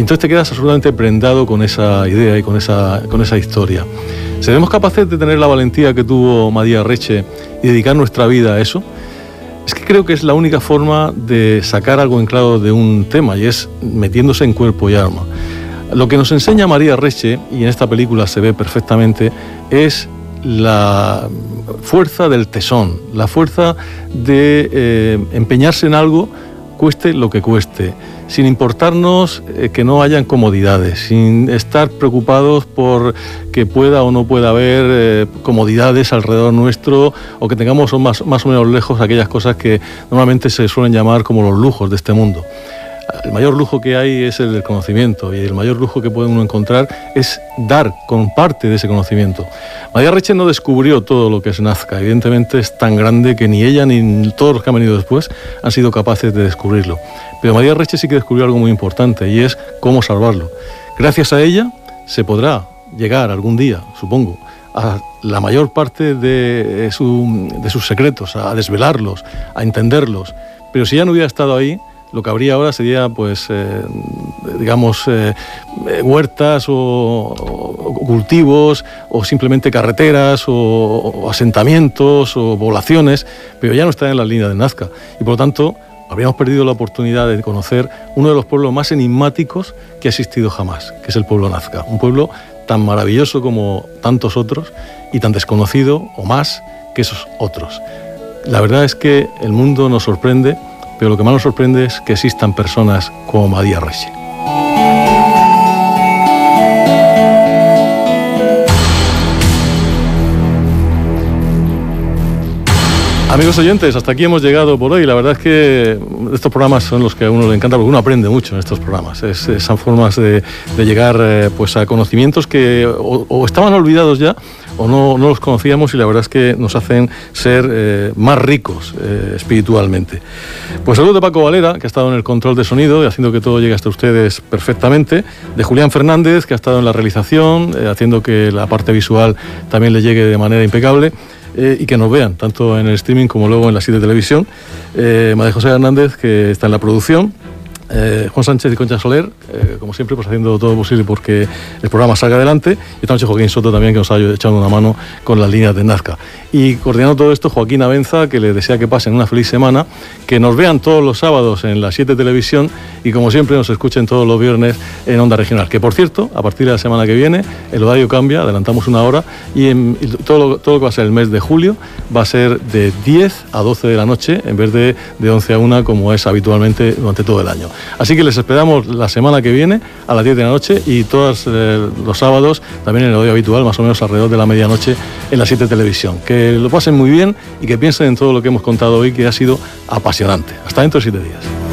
Y entonces te quedas absolutamente prendado con esa idea y con esa historia. ¿Seremos capaces de tener la valentía que tuvo María Reche y dedicar nuestra vida a eso? Es que creo que es la única forma de sacar algo en claro de un tema, y es metiéndose en cuerpo y alma. Lo que nos enseña María Reche, y en esta película se ve perfectamente, es la fuerza del tesón, la fuerza de empeñarse en algo, cueste lo que cueste, sin importarnos que no hayan comodidades, sin estar preocupados por que pueda o no pueda haber comodidades alrededor nuestro, o que tengamos más o menos lejos aquellas cosas que normalmente se suelen llamar como los lujos de este mundo. El mayor lujo que hay es el del conocimiento, y el mayor lujo que puede uno encontrar es dar con parte de ese conocimiento. María Reche no descubrió todo lo que es Nazca, evidentemente es tan grande que ni ella ni todos los que han venido después han sido capaces de descubrirlo. Pero María Reche sí que descubrió algo muy importante, y es cómo salvarlo. Gracias a ella se podrá llegar algún día, supongo, a la mayor parte de sus secretos, a desvelarlos, a entenderlos. Pero si ella no hubiera estado ahí, lo que habría ahora sería, pues, huertas o cultivos, o simplemente carreteras o asentamientos o poblaciones, pero ya no está en la línea de Nazca. Y por lo tanto, habríamos perdido la oportunidad de conocer uno de los pueblos más enigmáticos que ha existido jamás, que es el pueblo Nazca. Un pueblo tan maravilloso como tantos otros y tan desconocido o más que esos otros. La verdad es que el mundo nos sorprende, pero lo que más nos sorprende es que existan personas como María Reche. Amigos oyentes, hasta aquí hemos llegado por hoy. La verdad es que estos programas son los que a uno le encanta, porque uno aprende mucho en estos programas. Son formas de llegar pues a conocimientos que o estaban olvidados ya, o no los conocíamos, y la verdad es que nos hacen ser más ricos espiritualmente. Pues saludos de Paco Valera, que ha estado en el control de sonido y haciendo que todo llegue hasta ustedes perfectamente, de Julián Fernández, que ha estado en la realización, haciendo que la parte visual también le llegue de manera impecable, y que nos vean tanto en el streaming como luego en la sitio de televisión. María José Hernández, que está en la producción, Juan Sánchez y Concha Soler, como siempre, pues haciendo todo lo posible porque el programa salga adelante, y esta noche Joaquín Soto también, que nos ha echado una mano con las líneas de Nazca. Y coordinando todo esto, Joaquín Abenza, que les desea que pasen una feliz semana, que nos vean todos los sábados en la 7 Televisión, y como siempre nos escuchen todos los viernes en Onda Regional, que por cierto, a partir de la semana que viene el horario cambia, adelantamos una hora, y todo lo que va a ser el mes de julio va a ser de 10 a 12 de la noche, en vez de 11 a 1 como es habitualmente durante todo el año. Así que les esperamos la semana que viene a las 10 de la noche, y todos los sábados también en el horario habitual, más o menos alrededor de la medianoche, en la 7 Televisión. Que lo pasen muy bien y que piensen en todo lo que hemos contado hoy, que ha sido apasionante. Hasta dentro de 7 días.